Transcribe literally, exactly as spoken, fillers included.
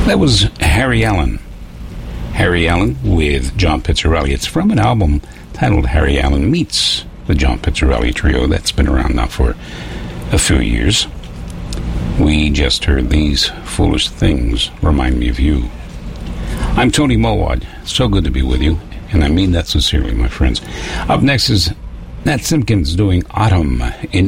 That was Harry Allen. Harry Allen with John Pizzarelli. It's from an album titled Harry Allen Meets the John Pizzarelli Trio. That's been around now for a few years. We just heard These Foolish Things Remind Me of You. I'm Tony Mowat. So good to be with you, and I mean that sincerely, my friends. Up next is Nat Simpkins doing Autumn in